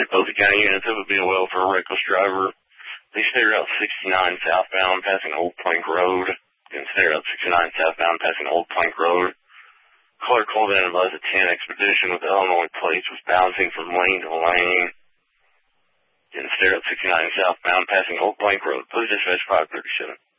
Both the county units of a BOL for a reckless driver. They stay Route 69 southbound, passing Old Plank Road. And stay Route 69 southbound, passing Old Plank Road. Caller called in and advised a 10 Expedition with Illinois plates was bouncing from lane to lane. And stay Route 69 southbound, passing Old Plank Road. Please dispatch 537.